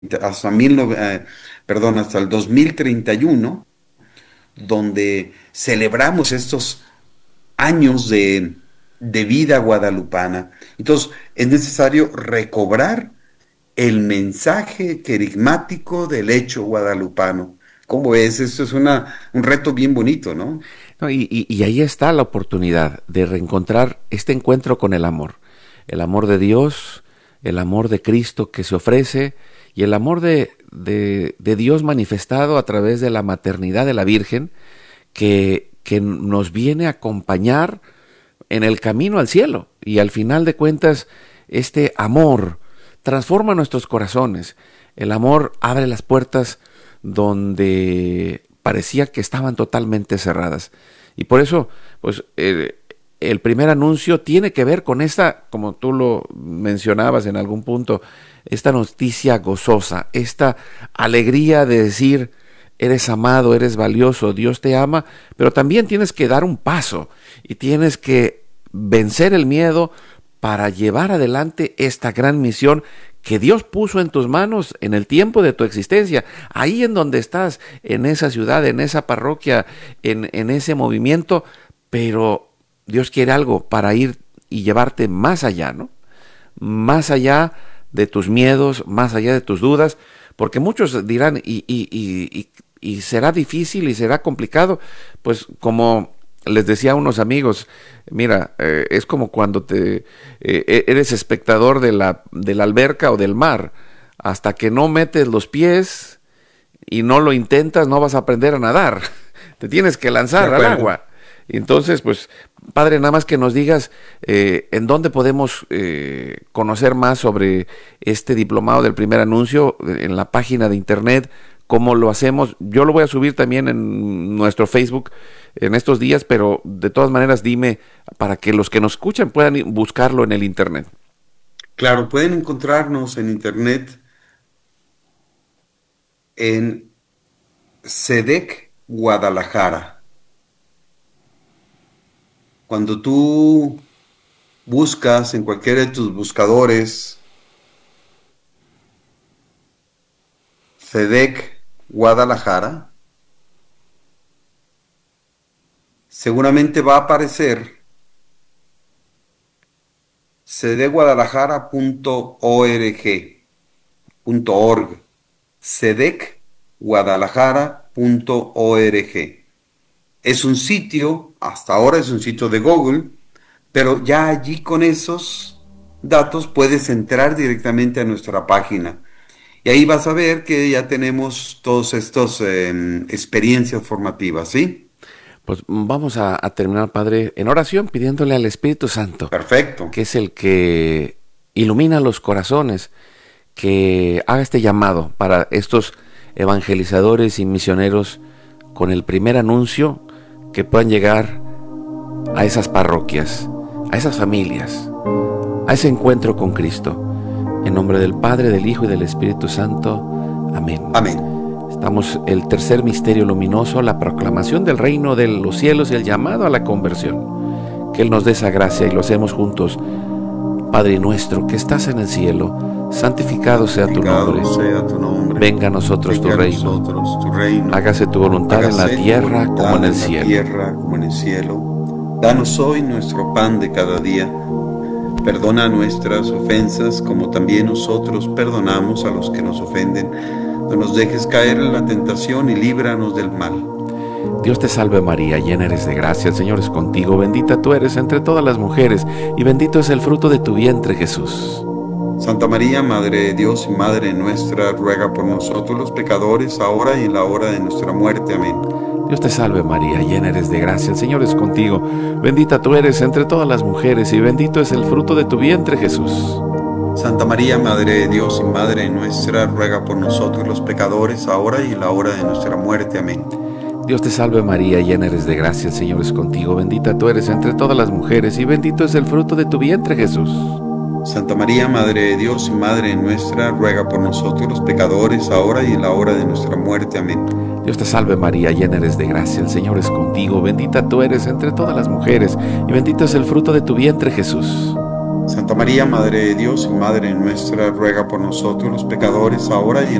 hasta, hasta el 2031, donde celebramos estos años de vida guadalupana. Entonces, es necesario recobrar el mensaje querigmático del hecho guadalupano. ¿Cómo es? Esto es un reto bien bonito, ¿no? No, y ahí está la oportunidad de reencontrar este encuentro con el amor de Dios, el amor de Cristo que se ofrece y el amor de Dios manifestado a través de la maternidad de la Virgen que nos viene a acompañar en el camino al cielo. Y al final de cuentas, este amor transforma nuestros corazones. El amor abre las puertas donde parecía que estaban totalmente cerradas. Y por eso, pues, el primer anuncio tiene que ver con esta, como tú lo mencionabas en algún punto, esta noticia gozosa, esta alegría de decir, eres amado, eres valioso, Dios te ama, pero también tienes que dar un paso y tienes que vencer el miedo para llevar adelante esta gran misión que Dios puso en tus manos en el tiempo de tu existencia, ahí en donde estás, en esa ciudad, en esa parroquia, en ese movimiento, pero Dios quiere algo para ir y llevarte más allá, ¿no? Más allá de tus miedos, más allá de tus dudas, porque muchos dirán, y será difícil y será complicado, pues como les decía a unos amigos, mira, es como cuando eres espectador de la alberca o del mar, hasta que no metes los pies y no lo intentas, no vas a aprender a nadar, te tienes que De lanzar al acuerdo. agua. Entonces, pues, padre, nada más que nos digas en dónde podemos conocer más sobre este diplomado del primer anuncio, en la página de internet, cómo lo hacemos. Yo lo voy a subir también en nuestro Facebook en estos días, pero de todas maneras dime para que los que nos escuchan puedan buscarlo en el internet. Claro, pueden encontrarnos en internet en SEDEC Guadalajara. Cuando tú buscas en cualquiera de tus buscadores SEDEC Guadalajara, seguramente va a aparecer sedecguadalajara.org, sedecguadalajara.org. Es un sitio, hasta ahora es un sitio de Google, pero ya allí con esos datos puedes entrar directamente a nuestra página. Y ahí vas a ver que ya tenemos todos estos experiencias formativas, ¿sí? Pues vamos a terminar, padre, en oración pidiéndole al Espíritu Santo, Perfecto. que es el que ilumina los corazones, que haga este llamado para estos evangelizadores y misioneros con el primer anuncio que puedan llegar a esas parroquias, a esas familias, a ese encuentro con Cristo. En nombre del Padre, del Hijo y del Espíritu Santo. Amén. Amén. Estamos el tercer misterio luminoso, la proclamación del reino de los cielos y el llamado a la conversión. Que Él nos dé esa gracia y lo hacemos juntos. Padre nuestro que estás en el cielo, santificado sea tu Santificado nombre. sea tu nombre. Venga a nosotros tu Venga a reino. nosotros tu reino. Hágase tu voluntad en la Hágase tu tierra como en voluntad el en la cielo. tierra como en el cielo. Danos hoy nuestro pan de cada día. Perdona nuestras ofensas como también nosotros perdonamos a los que nos ofenden. No nos dejes caer en la tentación y líbranos del mal. Dios te salve María, llena eres de gracia, el Señor es contigo, bendita tú eres entre todas las mujeres, y bendito es el fruto de tu vientre, Jesús. Santa María, Madre de Dios y Madre nuestra, ruega por nosotros los pecadores, ahora y en la hora de nuestra muerte. Amén. Dios te salve María, llena eres de gracia, el Señor es contigo, bendita tú eres entre todas las mujeres, y bendito es el fruto de tu vientre, Jesús. Santa María, Madre de Dios y Madre nuestra, ruega por nosotros los pecadores, ahora y en la hora de nuestra muerte. Amén. Dios te salve María, llena eres de gracia, el Señor es contigo, bendita tú eres entre todas las mujeres, y bendito es el fruto de tu vientre, Jesús. Santa María, Madre de Dios y Madre nuestra, ruega por nosotros los pecadores, ahora y en la hora de nuestra muerte. Amén. Dios te salve María, llena eres de gracia, el Señor es contigo, bendita tú eres entre todas las mujeres, y bendito es el fruto de tu vientre, Jesús. Santa María, Madre de Dios y Madre nuestra, ruega por nosotros los pecadores, ahora y en